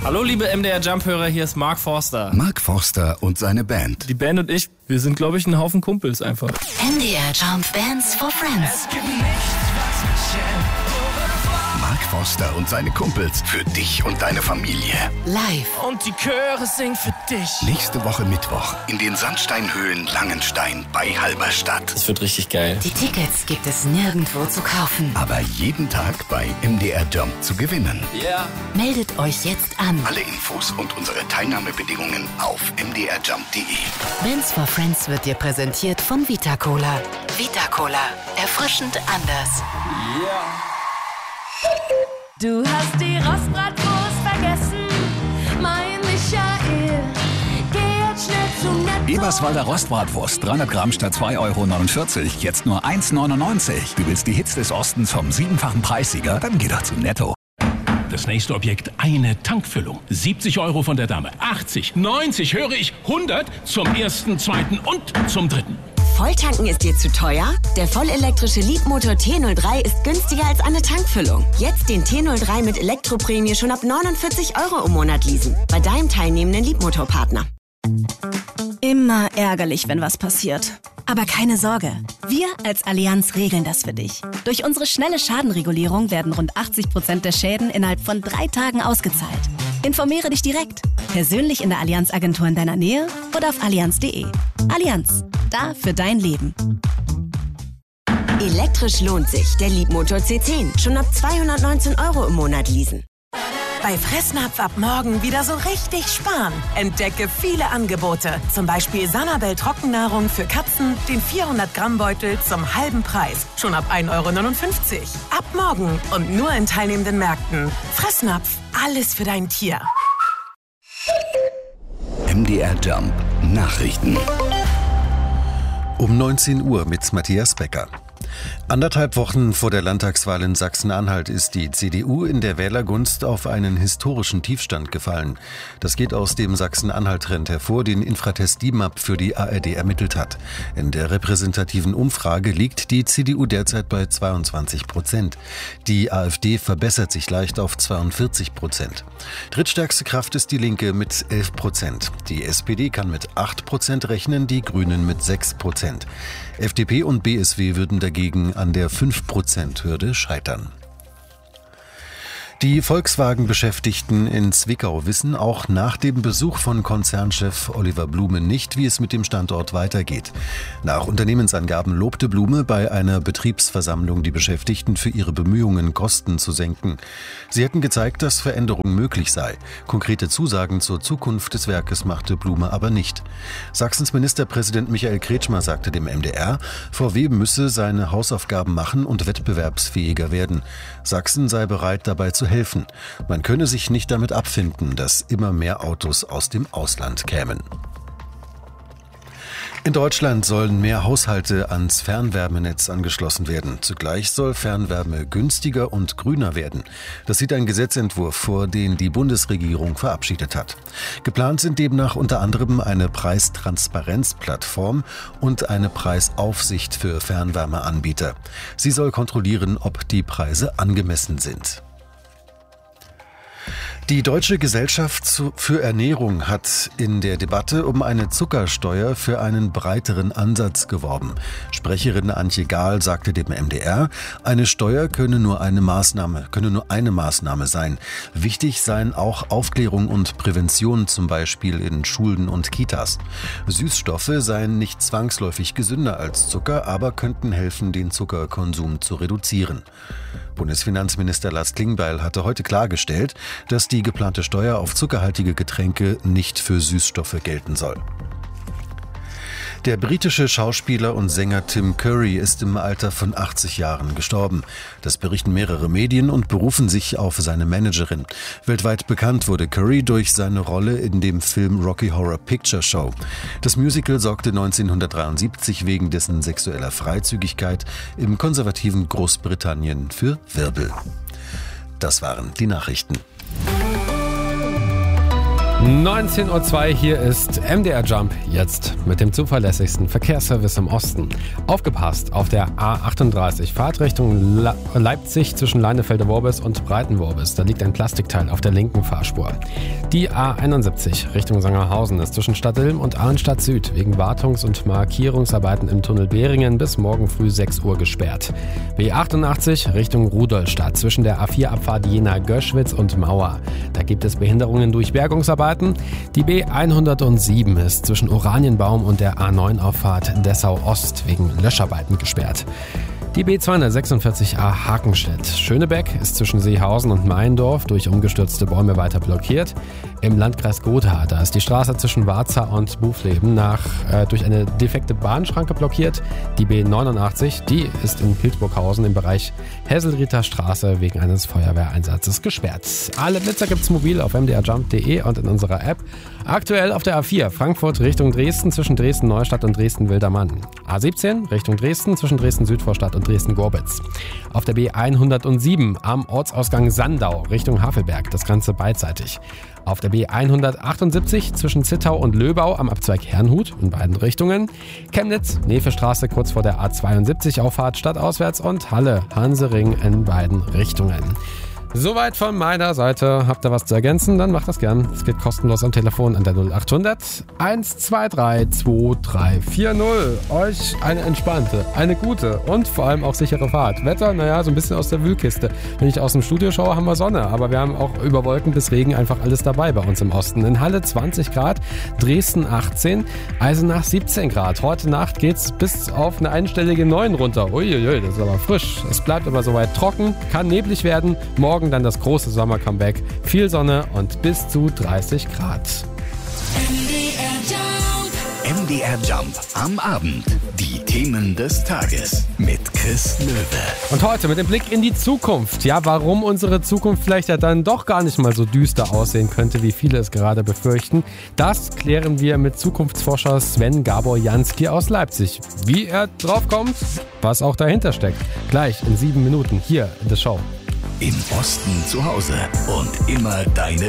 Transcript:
Hallo liebe MDR Jump-Hörer, hier ist Mark Forster. Mark Forster und seine Band. Die Band und ich, wir sind glaube ich ein Haufen Kumpels einfach. MDR Jump Bands for Friends. Mark Forster und seine Kumpels für dich und deine Familie. Live. Und die Chöre singen für dich. Nächste Woche Mittwoch in den Sandsteinhöhlen Langenstein bei Halberstadt. Das wird richtig geil. Die Tickets gibt es nirgendwo zu kaufen. Aber jeden Tag bei MDR Jump zu gewinnen. Ja. Yeah. Meldet euch jetzt an. Alle Infos und unsere Teilnahmebedingungen auf mdrjump.de. Bands for Friends wird dir präsentiert von Vita Cola. Vita Cola. Erfrischend anders. Ja. Yeah. Du hast die Rostbratwurst vergessen, mein Michael. Geh jetzt schnell zum Netto. Eberswalder Rostbratwurst, 300 Gramm statt 2,49 €, jetzt nur 1,99 €. Du willst die Hits des Ostens vom 7-fachen Preissieger? Dann geh doch zum Netto. Das nächste Objekt, eine Tankfüllung. 70 € von der Dame, 80, 90, höre ich, 100 zum ersten, zweiten und zum dritten. Volltanken ist dir zu teuer? Der vollelektrische Leadmotor T03 ist günstiger als eine Tankfüllung. Jetzt den T03 mit Elektroprämie schon ab 49 € im Monat leasen. Bei deinem teilnehmenden Leadmotorpartner. Immer ärgerlich, wenn was passiert. Aber keine Sorge, wir als Allianz regeln das für dich. Durch unsere schnelle Schadenregulierung werden rund 80% der Schäden innerhalb von 3 Tagen ausgezahlt. Informiere dich direkt, persönlich in der Allianz-Agentur in deiner Nähe oder auf allianz.de. Allianz, da für dein Leben. Elektrisch lohnt sich, der Leadmotor C10. Schon ab 219 € im Monat leasen. Bei Fressnapf ab morgen wieder so richtig sparen. Entdecke viele Angebote. Zum Beispiel Sanabel Trockennahrung für Katzen, den 400-Gramm-Beutel zum halben Preis. Schon ab 1,59 €. Ab morgen und nur in teilnehmenden Märkten. Fressnapf, alles für dein Tier. MDR Jump Nachrichten. Um 19 Uhr mit Matthias Becker. 1,5 Wochen vor der Landtagswahl in Sachsen-Anhalt ist die CDU in der Wählergunst auf einen historischen Tiefstand gefallen. Das geht aus dem Sachsen-Anhalt-Trend hervor, den Infratest DIMAP für die ARD ermittelt hat. In der repräsentativen Umfrage liegt die CDU derzeit bei 22%. Die AfD verbessert sich leicht auf 42%. Drittstärkste Kraft ist die Linke mit 11%. Die SPD kann mit 8% rechnen, die Grünen mit 6%. FDP und BSW würden dagegen an der 5%-Hürde scheitern. Die Volkswagen-Beschäftigten in Zwickau wissen auch nach dem Besuch von Konzernchef Oliver Blume nicht, wie es mit dem Standort weitergeht. Nach Unternehmensangaben lobte Blume bei einer Betriebsversammlung die Beschäftigten für ihre Bemühungen, Kosten zu senken. Sie hätten gezeigt, dass Veränderung möglich sei. Konkrete Zusagen zur Zukunft des Werkes machte Blume aber nicht. Sachsens Ministerpräsident Michael Kretschmer sagte dem MDR, VW müsse seine Hausaufgaben machen und wettbewerbsfähiger werden. Sachsen sei bereit, dabei zu helfen. Man könne sich nicht damit abfinden, dass immer mehr Autos aus dem Ausland kämen. In Deutschland sollen mehr Haushalte ans Fernwärmenetz angeschlossen werden. Zugleich soll Fernwärme günstiger und grüner werden. Das sieht ein Gesetzentwurf vor, den die Bundesregierung verabschiedet hat. Geplant sind demnach unter anderem eine Preistransparenzplattform und eine Preisaufsicht für Fernwärmeanbieter. Sie soll kontrollieren, ob die Preise angemessen sind. Die Deutsche Gesellschaft für Ernährung hat in der Debatte um eine Zuckersteuer für einen breiteren Ansatz geworben. Sprecherin Antje Gahl sagte dem MDR, eine Steuer könne nur eine Maßnahme sein. Wichtig seien auch Aufklärung und Prävention, zum Beispiel in Schulen und Kitas. Süßstoffe seien nicht zwangsläufig gesünder als Zucker, aber könnten helfen, den Zuckerkonsum zu reduzieren. Bundesfinanzminister Lars Klingbeil hatte heute klargestellt, dass die geplante Steuer auf zuckerhaltige Getränke nicht für Süßstoffe gelten soll. Der britische Schauspieler und Sänger Tim Curry ist im Alter von 80 Jahren gestorben. Das berichten mehrere Medien und berufen sich auf seine Managerin. Weltweit bekannt wurde Curry durch seine Rolle in dem Film Rocky Horror Picture Show. Das Musical sorgte 1973 wegen dessen sexueller Freizügigkeit im konservativen Großbritannien für Wirbel. Das waren die Nachrichten. 19:02 Uhr, hier ist MDR Jump, jetzt mit dem zuverlässigsten Verkehrsservice im Osten. Aufgepasst, auf der A38, Fahrtrichtung Leipzig zwischen Leinefelde-Worbis und Breitenworbis. Da liegt ein Plastikteil auf der linken Fahrspur. Die A71 Richtung Sangerhausen ist zwischen Stadtilm und Arnstadt Süd wegen Wartungs- und Markierungsarbeiten im Tunnel Behringen bis morgen früh 6 Uhr gesperrt. B88 Richtung Rudolstadt zwischen der A4-Abfahrt Jena-Göschwitz und Mauer. Da gibt es Behinderungen durch Bergungsarbeiten. Die B107 ist zwischen Oranienbaum und der A9-Auffahrt Dessau-Ost wegen Löscharbeiten gesperrt. Die B246a Hakenstedt-Schönebeck ist zwischen Seehausen und Meindorf durch umgestürzte Bäume weiter blockiert. Im Landkreis Gotha, da ist die Straße zwischen Warza und Bufleben durch eine defekte Bahnschranke blockiert. Die B89, die ist in Pilzburghausen im Bereich Hesselrieder Straße wegen eines Feuerwehreinsatzes gesperrt. Alle Blitzer gibt's mobil auf mdrjump.de und in unserer App. Aktuell auf der A4 Frankfurt Richtung Dresden zwischen Dresden-Neustadt und Dresden-Wildermann. A17 Richtung Dresden zwischen Dresden-Südvorstadt und Dresden-Gorbitz. Auf der B107 am Ortsausgang Sandau Richtung Havelberg, das Ganze beidseitig. Auf der B178 zwischen Zittau und Löbau am Abzweig Herrnhut in beiden Richtungen. Chemnitz, Nevestraße kurz vor der A72 Auffahrt stadtauswärts und Halle, Hansering in beiden Richtungen. Soweit von meiner Seite. Habt ihr was zu ergänzen? Dann macht das gern. Es geht kostenlos am Telefon an der 0800 123 2340. Euch eine entspannte, eine gute und vor allem auch sichere Fahrt. Wetter, naja, so ein bisschen aus der Wühlkiste. Wenn ich aus dem Studio schaue, haben wir Sonne, aber wir haben auch über Wolken bis Regen einfach alles dabei bei uns im Osten. In Halle 20 Grad, Dresden 18, Eisenach 17 Grad. Heute Nacht geht's bis auf eine einstellige 9 runter. Uiuiui, das ist aber frisch. Es bleibt aber soweit trocken, kann neblig werden. Morgen dann das große Sommer-Comeback. Viel Sonne und bis zu 30 Grad. MDR Jump am Abend. Die Themen des Tages mit Chris Löwe. Und heute mit dem Blick in die Zukunft. Ja, warum unsere Zukunft vielleicht ja dann doch gar nicht mal so düster aussehen könnte, wie viele es gerade befürchten. Das klären wir mit Zukunftsforscher Sven Gabor Jansky aus Leipzig. Wie er drauf kommt, was auch dahinter steckt. Gleich in 7 Minuten hier in der Show. Im Osten zu Hause und immer deine